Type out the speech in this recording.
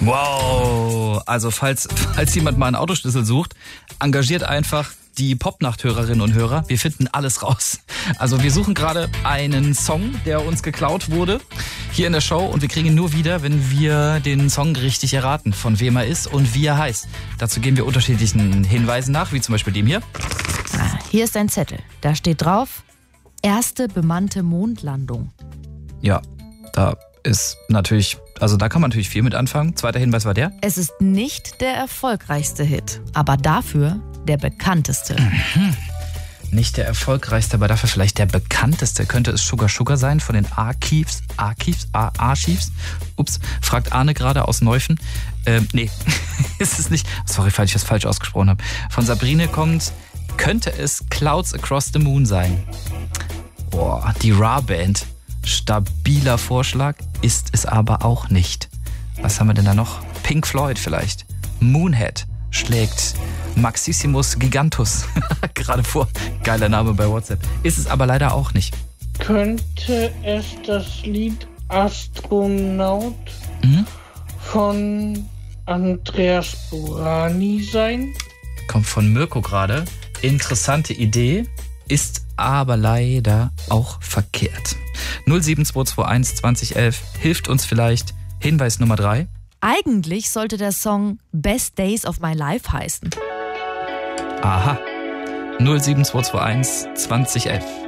Wow, also falls jemand mal einen Autoschlüssel sucht, engagiert einfach die Popnacht-Hörerinnen und Hörer. Wir finden alles raus. Also wir suchen gerade einen Song, der uns geklaut wurde, hier in der Show. Und wir kriegen ihn nur wieder, wenn wir den Song richtig erraten, von wem er ist und wie er heißt. Dazu gehen wir unterschiedlichen Hinweisen nach, wie zum Beispiel dem hier. Hier ist ein Zettel. Da steht drauf, erste bemannte Mondlandung. Ja, da ist natürlich, also da kann man natürlich viel mit anfangen. Zweiter Hinweis war der. Es ist nicht der erfolgreichste Hit, aber dafür der bekannteste. Nicht der erfolgreichste, aber dafür vielleicht der bekannteste. Könnte es Sugar Sugar sein von den Archives? Ups, fragt Arne gerade aus Neufen. Nee, ist es nicht. Sorry, falls ich das falsch ausgesprochen habe. Von Sabrine kommt, könnte es Clouds Across the Moon sein? Boah, die Ra-Band. Stabiler Vorschlag, ist es aber auch nicht. Was haben wir denn da noch? Pink Floyd vielleicht. Moonhead schlägt Maxissimus Gigantus gerade vor. Geiler Name bei WhatsApp. Ist es aber leider auch nicht. Könnte es das Lied Astronaut von Andreas Burani sein? Kommt von Mirko gerade. Interessante Idee, ist aber leider auch verkehrt. 07221 2011 hilft uns vielleicht. Hinweis Nummer 3. Eigentlich sollte der Song Best Days of My Life heißen. Aha. 07221 2011.